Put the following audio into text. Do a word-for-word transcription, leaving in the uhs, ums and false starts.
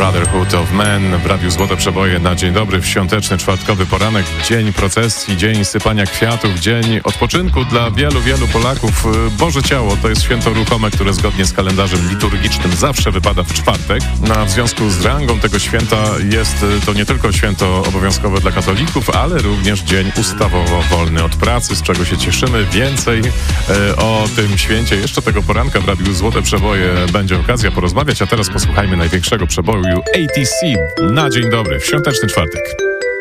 Brotherhood of Men w Radiu Złote Przeboje na dzień dobry, w świąteczny, czwartkowy poranek, dzień procesji, dzień sypania kwiatów, dzień odpoczynku dla wielu, wielu Polaków. Boże Ciało to jest święto ruchome, które zgodnie z kalendarzem liturgicznym zawsze wypada w czwartek. No, a w związku z rangą tego święta jest to nie tylko święto obowiązkowe dla katolików, ale również dzień ustawowo wolny od pracy, z czego się cieszymy. Więcej e, o tym święcie jeszcze tego poranka w Radiu Złote Przeboje będzie okazja porozmawiać, a teraz posłuchajmy największego przeboju A T C na dzień dobry, w świąteczny czwartek.